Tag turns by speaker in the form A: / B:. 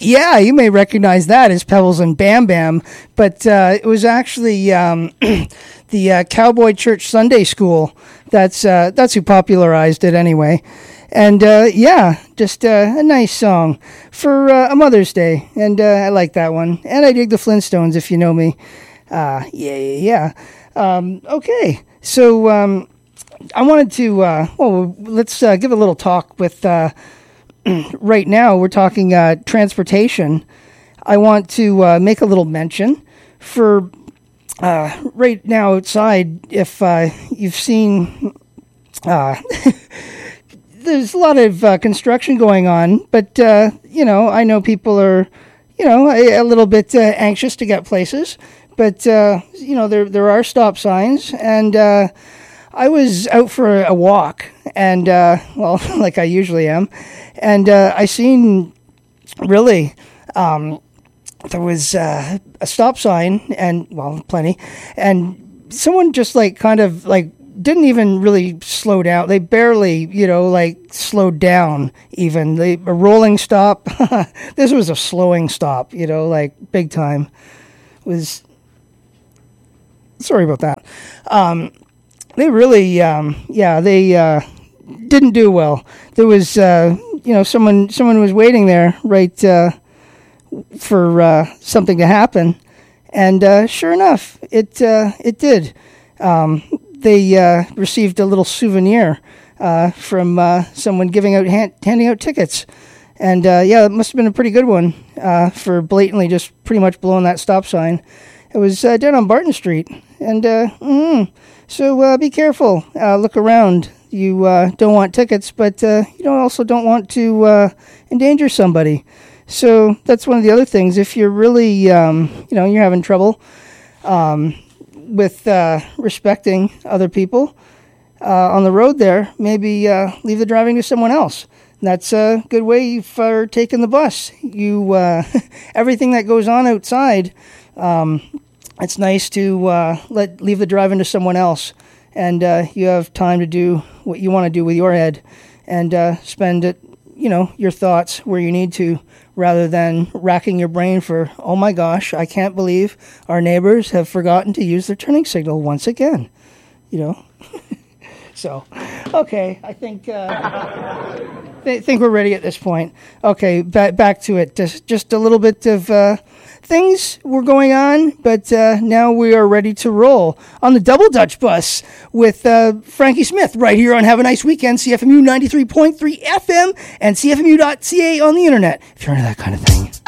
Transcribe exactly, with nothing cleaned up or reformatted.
A: Yeah, you may recognize that as Pebbles and Bam Bam, but uh, it was actually um, the uh, Cowboy Church Sunday School. That's uh, that's who popularized it anyway. And uh, yeah, just uh, a nice song for uh, a Mother's Day, and uh, I like that one. And I dig the Flintstones, if you know me. Uh, yeah, yeah, yeah. Um, okay, so um, I wanted to, uh, well, let's uh, give a little talk with, uh, right now we're talking uh, transportation. I want to uh, make a little mention for uh, right now outside, if uh, you've seen... Uh, there's a lot of uh, construction going on, but, uh, you know, I know people are, you know, a, a little bit uh, anxious to get places, but, uh, you know, there there are stop signs, and uh, I was out for a walk, and, uh, well, like I usually am, and uh, I seen, really, um, there was uh, a stop sign, and, well, plenty, and someone just, like, kind of, like, didn't even really slow down. They barely, you know, like slowed down even. They, a rolling stop. This was a slowing stop, you know, like big time. It was, sorry about that. Um, they really, um, yeah, they uh, didn't do well. There was, uh, you know, someone, someone was waiting there, right, uh, for uh, something to happen. And uh, sure enough, it, uh, it did. Um, They uh, received a little souvenir uh, from uh, someone giving out hand, handing out tickets, and uh, yeah, it must have been a pretty good one uh, for blatantly just pretty much blowing that stop sign. It was uh, down on Barton Street, and uh, mm, so uh, be careful. Uh, look around. You uh, don't want tickets, but uh, you don't also don't want to uh, endanger somebody. So that's one of the other things. If you're really, um, you know, you're having trouble. Um, with uh, respecting other people uh, on the road there, maybe uh, leave the driving to someone else. And that's a good way for taking the bus. You uh, everything that goes on outside, um, it's nice to uh, let leave the driving to someone else, and uh, you have time to do what you want to do with your head, and uh, spend it, you know, your thoughts where you need to, rather than racking your brain for, oh my gosh, I can't believe our neighbors have forgotten to use their turning signal once again. You know? So, okay, I think uh, I think we're ready at this point. Okay, ba- back to it. Just, just a little bit of uh, things were going on, but uh, now we are ready to roll on the Double Dutch Bus with uh, Frankie Smith right here on Have a Nice Weekend, C F M U ninety-three point three F M and C F M U dot C A on the internet, if you're into that kind of thing.